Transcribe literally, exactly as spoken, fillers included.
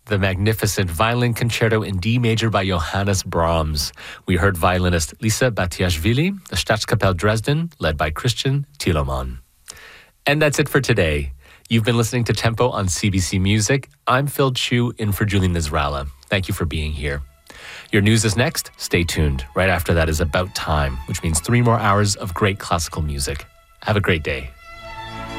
The magnificent violin concerto in D major by Johannes Brahms. We heard violinist Lisa Batiashvili, the Staatskapelle Dresden, led by Christian Thielemann. And that's it for today. You've been listening to Tempo on C B C Music. I'm Phil Chu, in for Julie Nizrala. Thank you for being here. Your news is next. Stay tuned. Right after that is About Time, which means three more hours of great classical music. Have a great day.